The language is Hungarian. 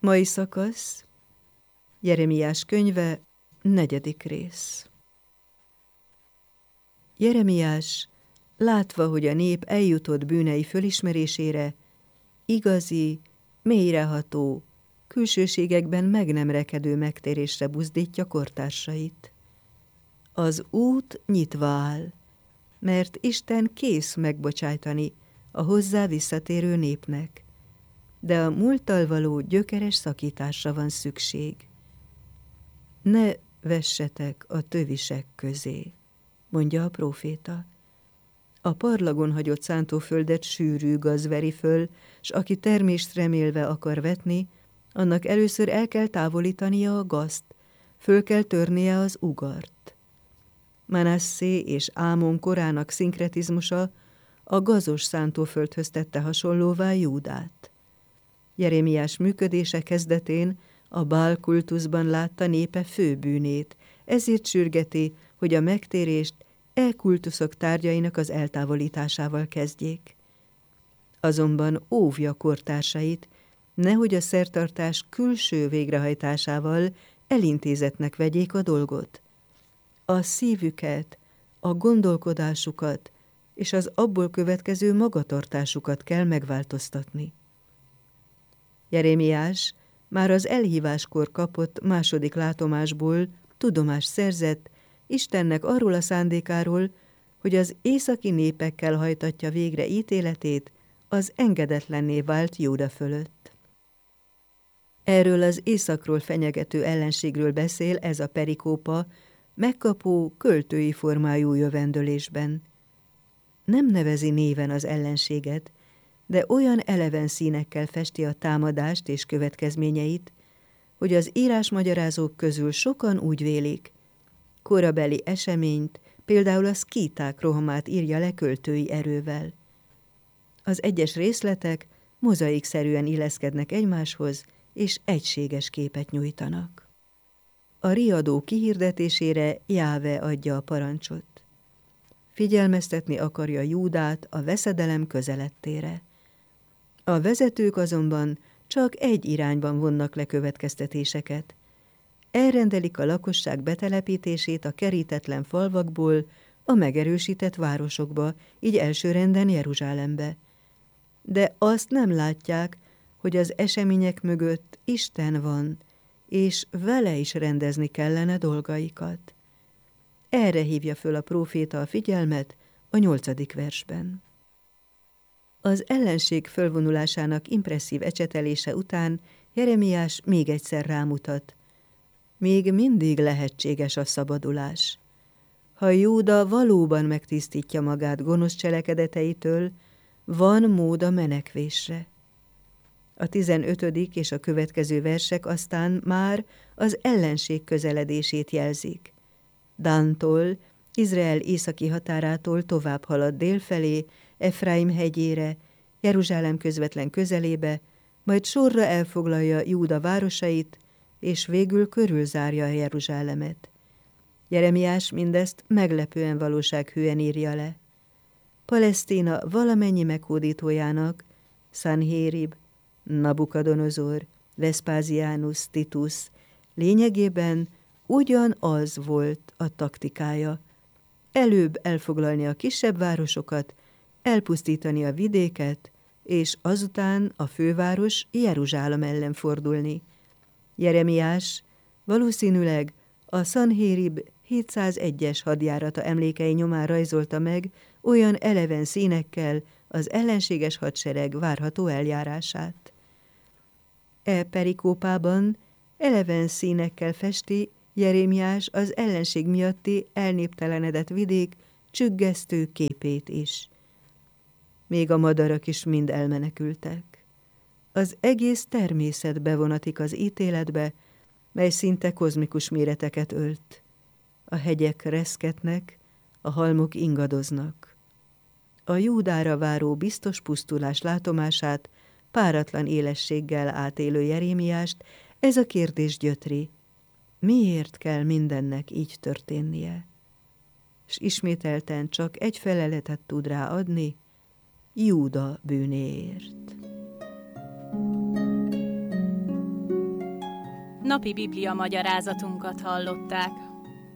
Mai szakasz, Jeremiás könyve, 4. rész. Jeremiás, látva, hogy a nép eljutott bűnei fölismerésére, igazi, mélyreható, külsőségekben meg nem rekedő megtérésre buzdítja kortársait. Az út nyitva áll, mert Isten kész megbocsájtani a hozzá visszatérő népnek, de a múlttal való gyökeres szakításra van szükség. Ne vessetek a tövisek közé, mondja a próféta. A parlagon hagyott szántóföldet sűrű gaz veri föl, s aki termést remélve akar vetni, annak először el kell távolítania a gazt, föl kell törnie az ugart. Manasszé és Ámon korának szinkretizmusa a gazos szántóföldhöz tette hasonlóvá Júdát. Jeremiás működése kezdetén a Bál kultuszban látta népe főbűnét, ezért sürgeti, hogy a megtérést kultuszok tárgyainak az eltávolításával kezdjék. Azonban óvja kortársait, nehogy a szertartás külső végrehajtásával elintézetnek vegyék a dolgot. A szívüket, a gondolkodásukat és az abból következő magatartásukat kell megváltoztatni. Jeremiás már az elhíváskor kapott második látomásból tudomást szerzett Istennek arról a szándékáról, hogy az északi népekkel hajtatja végre ítéletét az engedetlenné vált Júda fölött. Erről az északról fenyegető ellenségről beszél ez a perikópa, megkapó költői formájú jövendőlésben. Nem nevezi néven az ellenséget, de olyan eleven színekkel festi a támadást és következményeit, hogy az írásmagyarázók közül sokan úgy vélik, korabeli eseményt, például a szkíták rohamát írja le költői erővel. Az egyes részletek mozaikszerűen illeszkednek egymáshoz, és egységes képet nyújtanak. A riadó kihirdetésére Jáve adja a parancsot. Figyelmeztetni akarja Júdát a veszedelem közelettére. A vezetők azonban csak egy irányban vonnak le következtetéseket. Elrendelik a lakosság betelepítését a kerítetlen falvakból a megerősített városokba, így elsőrenden Jeruzsálembe. De azt nem látják, hogy az események mögött Isten van, és vele is rendezni kellene dolgaikat. Erre hívja föl a próféta a figyelmet a 8. versben. Az ellenség fölvonulásának impresszív ecsetelése után Jeremiás még egyszer rámutat. Még mindig lehetséges a szabadulás. Ha Júda valóban megtisztítja magát gonosz cselekedeteitől, van mód a menekvésre. A 15. és a következő versek aztán már az ellenség közeledését jelzik. Dántól, Izrael északi határától tovább halad délfelé, Efraim hegyére, Jeruzsálem közvetlen közelébe, majd sorra elfoglalja Júda városait, és végül körülzárja a Jeruzsálemet. Jeremiás mindezt meglepően valósághűen írja le. Palesztina valamennyi meghódítójának, Szanhérib, Nabukadonozor, Veszpáziánus, Titus lényegében ugyanaz volt a taktikája. Előbb elfoglalni a kisebb városokat, elpusztítani a vidéket, és azután a főváros Jeruzsálem ellen fordulni. Jeremiás valószínűleg a Szanhérib 701-es hadjárata emlékei nyomán rajzolta meg olyan eleven színekkel az ellenséges hadsereg várható eljárását. E perikópában eleven színekkel festi Jeremiás az ellenség miatti elnéptelenedett vidék csüggesztő képét is. Még a madarak is mind elmenekültek. Az egész természet bevonatik az ítéletbe, mely szinte kozmikus méreteket ölt. A hegyek reszketnek, a halmok ingadoznak. A Júdára váró biztos pusztulás látomását páratlan élességgel átélő Jeremiást ez a kérdés gyötri. Miért kell mindennek így történnie? S ismételten csak egy feleletet tud rá adni, Júda bűnéért. Napi Biblia magyarázatunkat hallották.